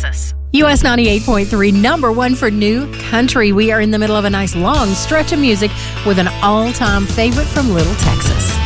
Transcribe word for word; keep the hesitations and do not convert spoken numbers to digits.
Texas. U S ninety-eight point three, number one for new country. We are in the middle of a nice long stretch of music with an all-time favorite from Little Texas.